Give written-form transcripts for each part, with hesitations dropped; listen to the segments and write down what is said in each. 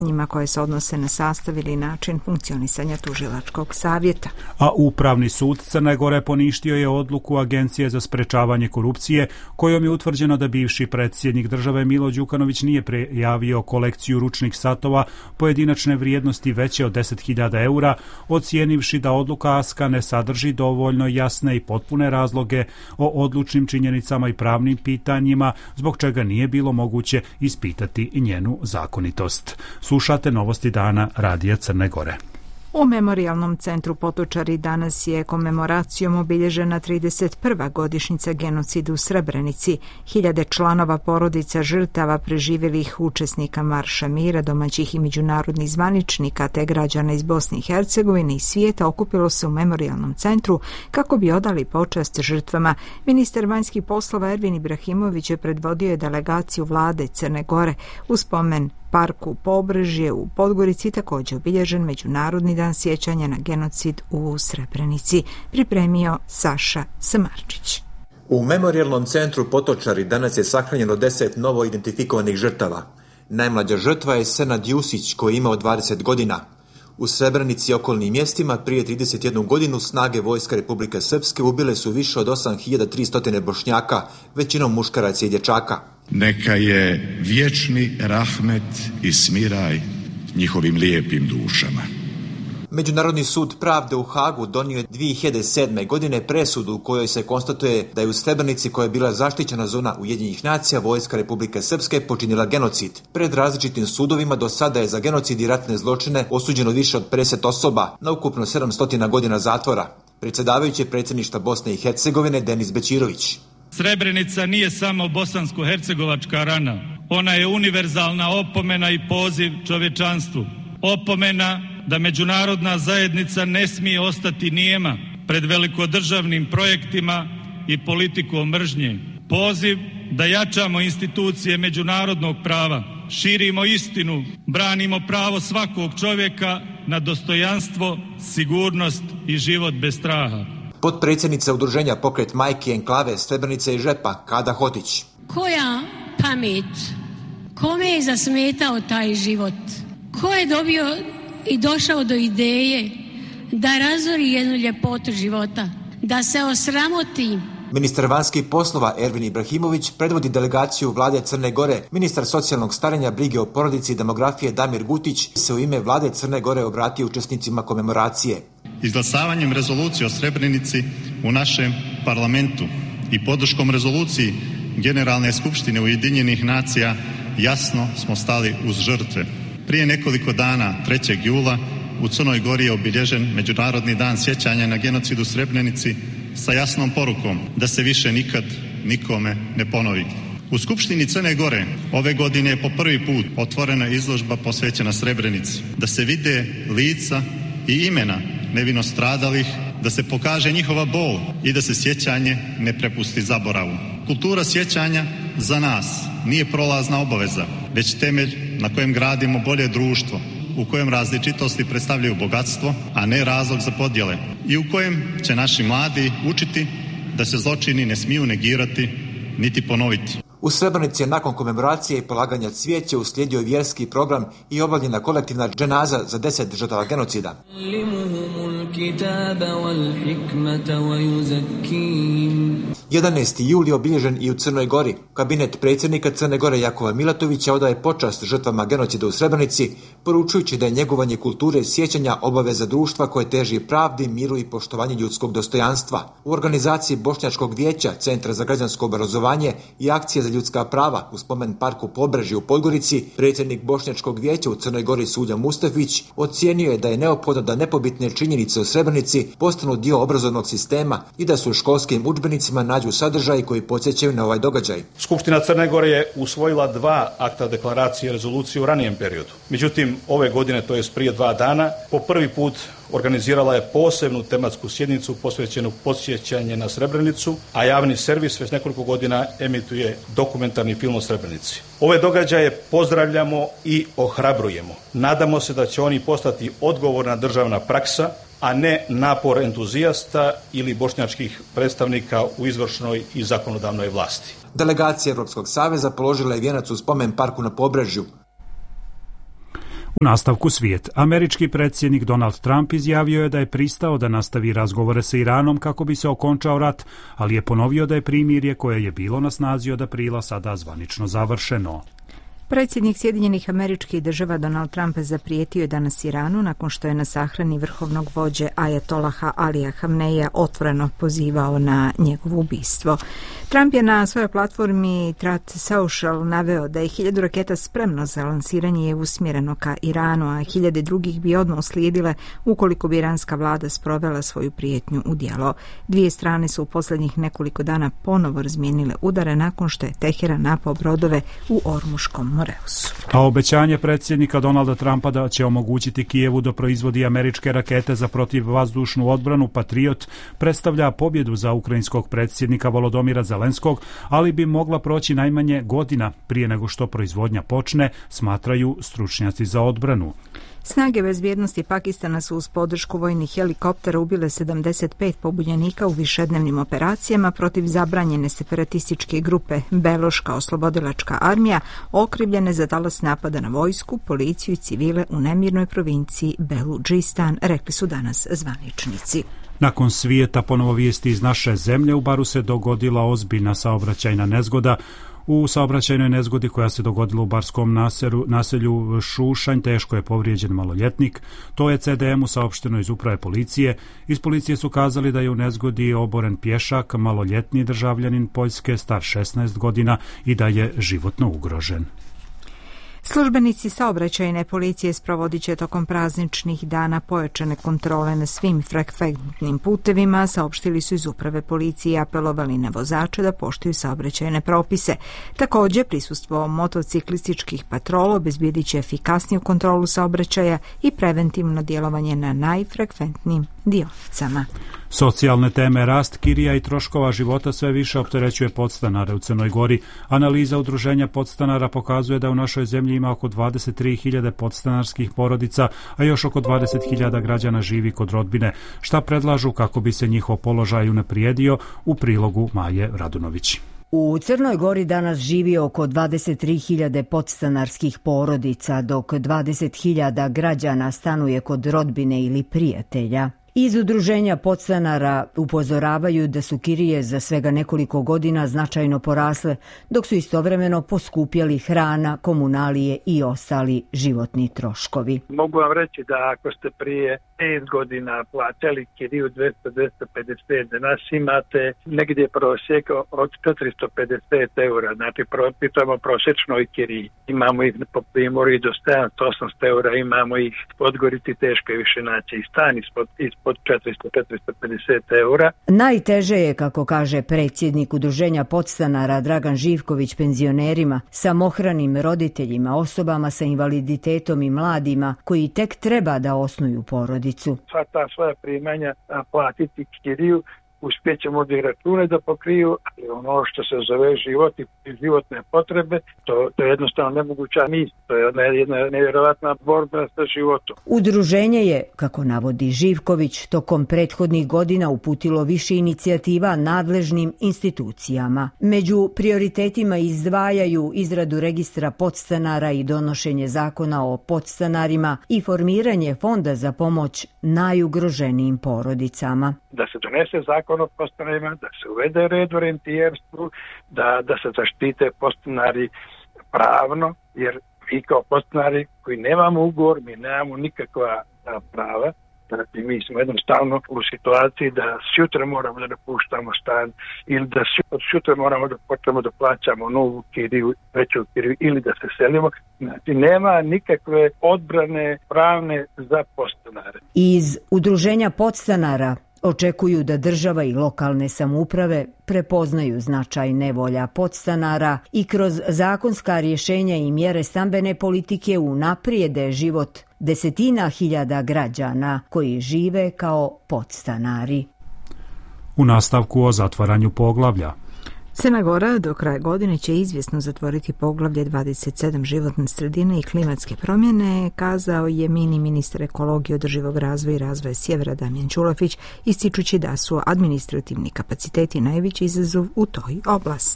njima koje se odnose na sastav ili način funkcionisanja tužilačkog savjeta. A Upravni sud Crne Gore poništio je odluku Agencije za sprečavanje korupcije kojom je utvrđeno da bivši predsjednik države Milo Đukanović nije prijavio kolekciju ručnih satova pojedinačne vrijednosti veće od 10.000 eura, ocijenivši da odluka ASKA ne sadrži dovoljno jasne i potpune razloge o odlučnim činjenicama i pravnim pitanjima, zbog čega nije bilo moguće ispitati njenu zakonitost. Slušate Novosti dana Radija Crne Gore. U Memorijalnom centru Potočari danas je komemoracijom obilježena 31. godišnjica genocida u Srebrenici. Hiljade članova porodica žrtava preživjelih učesnika Marša mira, domaćih i međunarodnih zvaničnika te građana iz Bosne i Hercegovine i svijeta okupilo se u Memorijalnom centru kako bi odali počast žrtvama. Ministar vanjskih poslova Ervin Ibrahimović je predvodio delegaciju vlade Crne Gore u spomen parku Pobrežje u Podgorici, također obilježen Međunarodni dan sjećanja na genocid u Srebrenici, pripremio Saša Samarčić. U Memorijalnom centru Potočari danas je sahranjeno 10 novo identifikovanih žrtava. Najmlađa žrtva je Senad Jusić koji je imao 20 godina. U Srebrenici i okolnim mjestima prije 31 godinu snage vojska Republike Srpske ubile su više od 8300 Bošnjaka, većinom muškaraca i dječaka. Neka je vječni rahmet i smiraj njihovim lijepim dušama. Međunarodni sud pravde u Hagu donio je 2007. godine presudu u kojoj se konstatuje da je u Srebrenici, koja je bila zaštićena zona Ujedinjenih nacija, vojska Republike Srpske počinila genocid. Pred različitim sudovima do sada je za genocid i ratne zločine osuđeno više od 50 osoba na ukupno 700 godina zatvora. Predsjedavajući predsjedništva Bosne i Hercegovine Denis Bećirović. Srebrenica nije samo bosansko-hercegovačka rana. Ona je univerzalna opomena i poziv čovječanstvu. Opomena da međunarodna zajednica ne smije ostati nijema pred velikodržavnim projektima i politikom mržnje. Poziv da jačamo institucije međunarodnog prava, širimo istinu, branimo pravo svakog čovjeka na dostojanstvo, sigurnost i život bez straha. Potpredsjednica udruženja Pokret majki enklave Srebrenice i Žepa, Kada Hotić. Koja pamet, kome je zasmetao taj život? Ko je dobio i došao do ideje da razori jednu ljepotu života, da se osramoti? Ministar vanjskih poslova Ervin Ibrahimović predvodi delegaciju vlade Crne Gore. Ministar socijalnog starenja, brige o porodici i demografije Damir Gutić se u ime vlade Crne Gore obratio učesnicima komemoracije. Izglasavanjem rezolucije o Srebrenici u našem parlamentu i podrškom rezoluciji Generalne skupštine Ujedinjenih nacija jasno smo stali uz žrtve. Prije nekoliko dana, 3. jula, u Crnoj Gori je obilježen Međunarodni dan sjećanja na genocid u Srebrenici sa jasnom porukom da se više nikad nikome ne ponovi. U Skupštini Crne Gore ove godine je po prvi put otvorena izložba posvećena Srebrenici, da se vide lica i imena nevino stradalih, da se pokaže njihova bol i da se sjećanje ne prepusti zaboravu. Kultura sjećanja za nas nije prolazna obaveza, već temelj na kojem gradimo bolje društvo, u kojem različitosti predstavljaju bogatstvo, a ne razlog za podjele, i u kojem će naši mladi učiti da se zločini ne smiju negirati niti ponoviti. U Srebrenici je nakon komemoracije i polaganja cvijeća uslijedio vjerski program i obavljena kolektivna dženaza za 10 žrtava genocida. 11. jul je obilježen i u Crnoj Gori. Kabinet predsjednika Crne Gore Jakova Milatovića odaje počast žrtvama genocida u Srebrenici, poručujući da je njegovanje kulture sjećanja obaveza društva koje teži pravdi, miru i poštovanju ljudskog dostojanstva. U organizaciji Bošnjačkog vijeća, Centra za građansko obrazovanje i Akcije za ljudska prava u spomen parku Pobrežje u Podgorici, predsjednik Bošnjačkog vijeća u Crnoj Gori Sulja Mustafić ocijenio je da je neophodno da nepobitne činjenice o Srebrenici postanu dio obrazovnog sistema i da su u školskim udžbenicima nađu sadržaji koji podsjećaju na ovaj događaj. Skupština Crne Gore je usvojila 2 akta deklaracije i rezolucije u ranijem periodu. Međutim, ove godine, to je prije 2 dana, po prvi put organizirala je posebnu tematsku sjednicu posvećenu podsjećanje na Srebrenicu, a javni servis već nekoliko godina emituje dokumentarni film o Srebrenici. Ove događaje pozdravljamo i ohrabrujemo. Nadamo se da će oni postati odgovorna državna praksa, a ne napor entuzijasta ili bošnjačkih predstavnika u izvršnoj i zakonodavnoj vlasti. Delegacija Europskog saveza položila je vijenac u spomen parku na Pobrežju. U nastavku svijet. Američki predsjednik Donald Trump izjavio je da je pristao da nastavi razgovore sa Iranom kako bi se okončao rat, ali je ponovio da je primirje koje je bilo na snazi od aprila sada zvanično završeno. Predsjednik Sjedinjenih Američkih Država Donald Trump zaprijetio je danas Iranu nakon što je na sahrani vrhovnog vođe Ajatolaha Alija Hamneija otvoreno pozivao na njegovo ubistvo. Trump je na svojoj platformi Truth Social naveo da je 1000 raketa spremno za lansiranje je usmjereno ka Iranu, a 1000 drugih bi odmah uslijedile ukoliko bi iranska vlada sprovela svoju prijetnju u djelo. Dvije strane su u posljednjih nekoliko dana ponovo razmijenile udare nakon što je Teheran napao brodove u Ormuškom Moreusu. A obećanje predsjednika Donalda Trumpa da će omogućiti Kijevu da proizvodi američke rakete za protivvazdušnu odbranu Patriot predstavlja pobjedu za ukrajinskog predsjednika Volodomira Zelenskog, ali bi mogla proći najmanje godina prije nego što proizvodnja počne, smatraju stručnjaci za odbranu. Snage bezbjednosti Pakistana su uz podršku vojnih helikoptera ubile 75 pobunjenika u višednevnim operacijama protiv zabranjene separatističke grupe Beloška oslobodilačka armija, okrivljene za talas napada na vojsku, policiju i civile u nemirnoj provinciji Beludžistan, rekli su danas zvaničnici. Nakon svijeta ponovo vijesti iz naše zemlje, u Baru se dogodila ozbiljna saobraćajna nezgoda. U saobraćajnoj nezgodi koja se dogodila u barskom naselju Šušanj teško je povrijeđen maloljetnik. To je CDM-u saopšteno iz uprave policije. Iz policije su kazali da je u nezgodi oboren pješak, maloljetni državljanin Poljske, star 16 godina i da je životno ugrožen. Službenici saobraćajne policije sprovodit će tokom prazničnih dana pojačane kontrole na svim frekventnim putevima, saopštili su iz uprave policije i apelovali na vozače da poštuju saobraćajne propise. Također, prisustvo motociklističkih patrola obezbijedit će efikasniju kontrolu saobraćaja i preventivno djelovanje na najfrekventnijim dionicama. Socijalne teme, rast kirija i troškova života sve više opterećuje podstanare u Crnoj Gori. Analiza udruženja podstanara pokazuje da u našoj zemlji ima oko 23.000 podstanarskih porodica, a još oko 20.000 građana živi kod rodbine. Šta predlažu kako bi se njihov položaj unaprijedio, u prilogu Maje Radunović. U Crnoj Gori danas živi oko 23.000 podstanarskih porodica, dok 20.000 građana stanuje kod rodbine ili prijatelja. Iz udruženja podstanara upozoravaju da su kirije za svega nekoliko godina značajno porasle, dok su istovremeno poskupjeli hrana, komunalije i ostali životni troškovi. Mogu vam reći da ako ste prije 5 godina plaćali kiriju 200-250, danas imate negdje prosjek od 450 eura, znači pitamo prosječnoj kiriji. Imamo ih po Primorju do 700-800 eura, imamo ih Podgorici, teško je više naći i stan ispod 400-450 eura. Najteže je, kako kaže predsjednik udruženja podstanara Dragan Živković, penzionerima, samohranim roditeljima, osobama sa invaliditetom i mladima koji tek treba da osnuju porodicu. Sva ta svoja primanja platiti kiriju, uspjećemo da i račune da pokriju, ali ono što se zove život i životne potrebe, to je jednostavno nemoguća misija. To je jedna nevjerojatna borba sa životom. Udruženje je, kako navodi Živković, tokom prethodnih godina uputilo više inicijativa nadležnim institucijama. Među prioritetima izdvajaju izradu registra podstanara i donošenje zakona o podstanarima i formiranje fonda za pomoć najugroženijim porodicama. Da se donese zakon o podstanarima, da se uvede red u rentijerstvu, da se zaštite podstanari pravno, jer mi kao podstanari koji nemamo ugovor, mi nemamo nikakva prava. Znači, mi smo jednostavno u situaciji da sutra moramo da napuštamo stan ili da sutra moramo da počnemo da plaćamo novu kiriju, veću kiriju ili da se selimo. Znači, nema nikakve odbrane pravne za podstanare. Iz udruženja podstanara očekuju da država i lokalne samouprave prepoznaju značaj nevolja podstanara i kroz zakonska rješenja i mjere stambene politike unaprijede život desetina hiljada građana koji žive kao podstanari. U nastavku o zatvaranju poglavlja. Crna Gora do kraja godine će izvjesno zatvoriti poglavlje 27 životne sredine i klimatske promjene, kazao je ministar ekologije, održivog razvoja i razvoja sjevera Damjan Ćulafić, ističući da su administrativni kapaciteti najveći izazov u toj oblasti.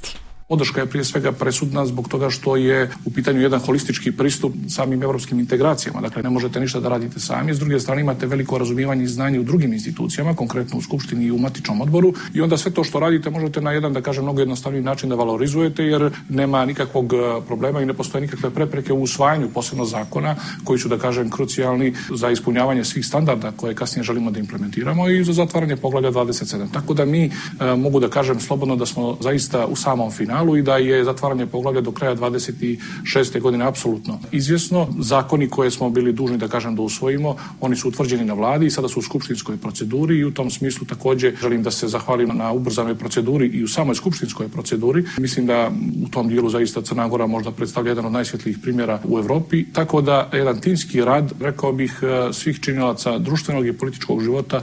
Podrška je prije svega presudna zbog toga što je u pitanju jedan holistički pristup samim europskim integracijama. Dakle, ne možete ništa da radite sami. S druge strane imate veliko razumijevanje i znanje u drugim institucijama, konkretno u Skupštini i u matičnom odboru, i onda sve to što radite možete na jedan, da kažem, mnogo jednostavniji način da valorizujete, jer nema nikakvog problema i ne postoje nikakve prepreke u usvajanju posebno zakona koji su, da kažem, krucijalni za ispunjavanje svih standarda koje kasnije želimo da implementiramo i za zatvaranje poglavlja 27. Tako da mi mogu da kažem slobodno da smo zaista u samom finalu i da je zatvaranje poglavlja do kraja 26. godine apsolutno izvjesno. Zakoni koje smo bili dužni, da kažem, da usvojimo, oni su utvrđeni na vladi i sada su u skupštinskoj proceduri i u tom smislu također želim da se zahvalim na ubrzanoj proceduri i u samoj skupštinskoj proceduri. Mislim da u tom dijelu zaista Crna Gora možda predstavlja jedan od najsvjetlijih primjera u Europi, tako da jedan timski rad, rekao bih, svih činilaca društvenog i političkog života.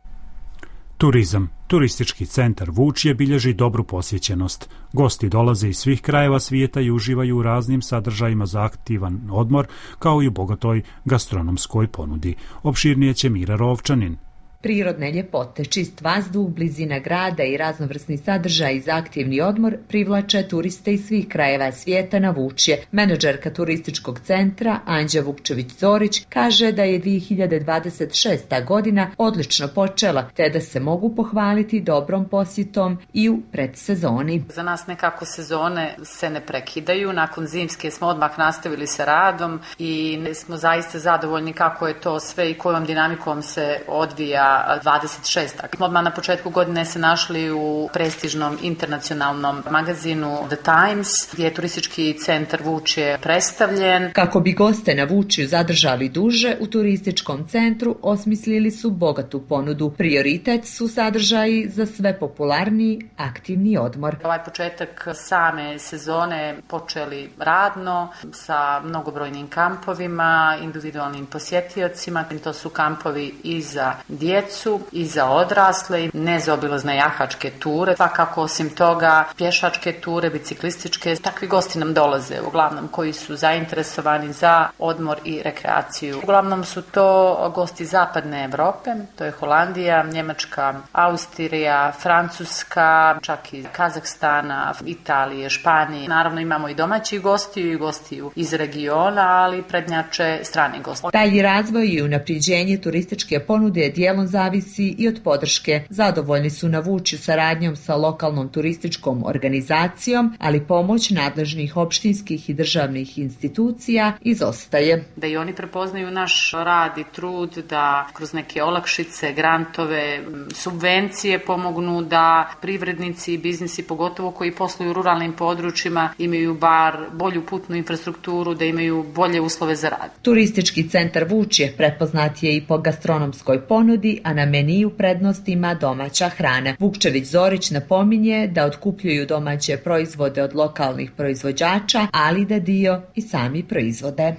Turizam. Turistički centar Vučje bilježi dobru posjećenost. Gosti dolaze iz svih krajeva svijeta i uživaju u raznim sadržajima za aktivan odmor, kao i u bogatoj gastronomskoj ponudi. Opširnije će Mira Rovčanin. Prirodne ljepote, čist vazduh, blizina grada i raznovrsni sadržaj za aktivni odmor privlače turiste iz svih krajeva svijeta na Vučje. Menadžerka turističkog centra Anđa Vukčević-Zorić kaže da je 2026. godina odlično počela, te da se mogu pohvaliti dobrom posjetom i u predsezoni. Za nas nekako sezone se ne prekidaju, nakon zimske smo odmah nastavili sa radom i smo zaista zadovoljni kako je to sve i kojom dinamikom se odvija 26. Odmah na početku godine se našli u prestižnom internacionalnom magazinu The Times, gdje je turistički centar Vučje predstavljen. Kako bi goste na Vučju zadržali duže, u turističkom centru osmislili su bogatu ponudu. Prioritet su sadržaji za sve popularniji aktivni odmor. Ovaj početak same sezone počeli radno sa mnogobrojnim kampovima, individualnim posjetiocima. To su kampovi i za djecu i za odrasle, nezaobilazne jahačke ture, svakako osim toga pješačke ture, biciklističke. Takvi gosti nam dolaze, uglavnom koji su zainteresovani za odmor i rekreaciju. Uglavnom su to gosti zapadne Europe, to je Holandija, Njemačka, Austrija, Francuska, čak i Kazahstana, Italije, Španije. Naravno imamo i domaćih gostiju i gostiju iz regiona, ali prednjače strani gosti. Dalji razvoj i unapređenje turističke ponude dijelom zavisi i od podrške. Zadovoljni su na Vučju saradnjom sa lokalnom turističkom organizacijom, ali pomoć nadležnih opštinskih i državnih institucija izostaje. Da i oni prepoznaju naš rad i trud, da kroz neke olakšice, grantove, subvencije pomognu da privrednici i biznisi, pogotovo koji posluju u ruralnim područjima, imaju bar bolju putnu infrastrukturu, da imaju bolje uslove za rad. Turistički centar Vučje prepoznat je i po gastronomskoj ponudi, a na meniju prednost ima domaća hrana. Vukčević-Zorić napominje da otkupljuju domaće proizvode od lokalnih proizvođača, ali da dio i sami proizvode.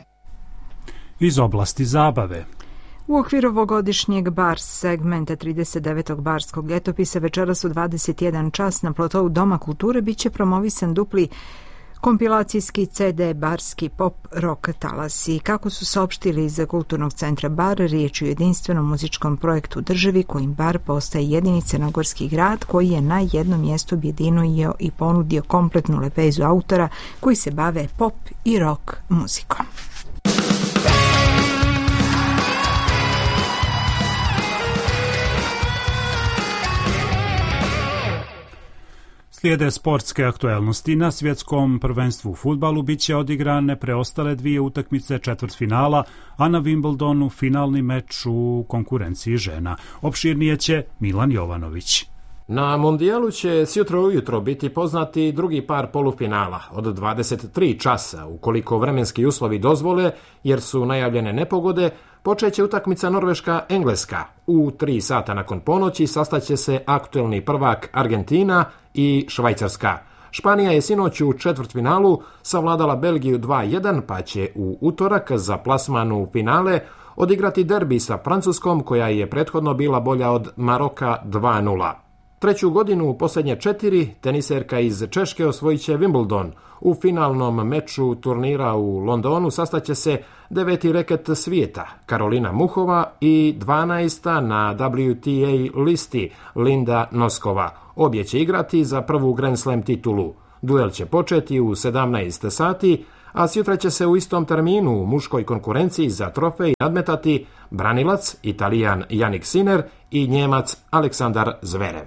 Iz oblasti zabave. U okviru ovogodišnjeg bar segmenta 39. barskog ljetopisa večeras u 21 čas na plotou Doma kulture biće promovisan dupli kompilacijski CD Barski pop rock talasi. Kako su saopštili iz Kulturnog centra Bar, riječ je o jedinstvenom muzičkom projektu državi kojim Bar postaje jedini crnogorski grad koji je na jednom mjestu objedinio i ponudio kompletnu lepezu autora koji se bave pop i rock muzikom. Slijede sportske aktuelnosti. Na svjetskom prvenstvu u fudbalu bit će odigrane preostale dvije utakmice četvrtfinala, a na Wimbledonu finalni meč u konkurenciji žena. Opširnije će Milan Jovanović. Na mondijalu će sjutra ujutro biti poznati drugi par polufinala od 23 časa, ukoliko vremenski uslovi dozvole, jer su najavljene nepogode. Počeće utakmica Norveška-Engleska. U 3 sata nakon ponoći sastaće se aktuelni prvak Argentina i Švajcarska. Španija je sinoć u četvrtfinalu savladala Belgiju 2-1, pa će u utorak za plasman u finale odigrati derbi sa Francuskom, koja je prethodno bila bolja od Maroka 2-0. Treću godinu u posljednje 4 teniserka iz Češke osvojit će Wimbledon. U finalnom meču turnira u Londonu sastaće se 9. reket svijeta Karolina Muhova i 12. na WTA listi Linda Noskova. Obje će igrati za prvu Grand Slam titulu. Duel će početi u 17 sati, a sutra će se u istom terminu u muškoj konkurenciji za trofej nadmetati branilac Italijan Jannik Sinner i Njemac Aleksandar Zverev.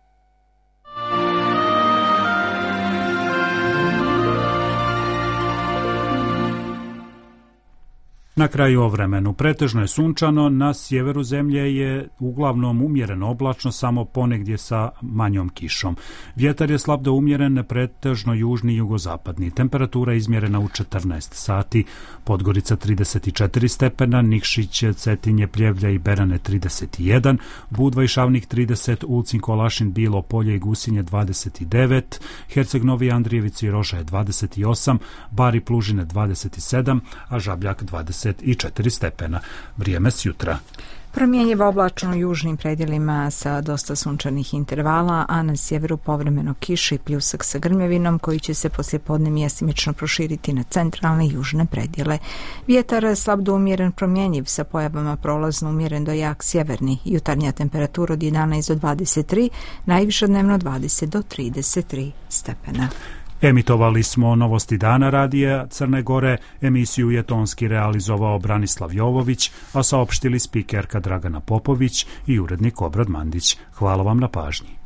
Na kraju o vremenu. Pretežno je sunčano, na sjeveru zemlje je uglavnom umjereno oblačno, samo ponegdje sa manjom kišom. Vjetar je slab do umjeren, pretežno južni i jugozapadni. Temperatura je izmjerena u 14 sati, Podgorica 34 stepena, Nikšić, Cetinje, Pljevlja i Berane 31, Budva i Šavnik 30, Ulcin, Kolašin, Bilo Polje i Gusinje 29, Herceg Novi Andrijevici i Rožaje 28, Bari Plužine 27, a Žabljak 24 stepena. Vrijeme s jutra. Promjenjivo oblačno u južnim predjelima sa dosta sunčanih intervala, a na sjeveru povremeno kiša i pljusak sa grmljavinom koji će se poslijepodne mjestimično proširiti na centralne i južne predjele. Vjetar slab do umjeren promjenjiv sa pojavama prolazno umjeren do jak sjeverni. Jutarnja temperatura od 11 do 23, najviša dnevno 20 do 33 stepena. Emitovali smo Novosti dana radija Crne Gore, emisiju je tonski realizovao Branislav Jovović, a saopštili spikerka Dragana Popović i urednik Obrad Mandić. Hvala vam na pažnji.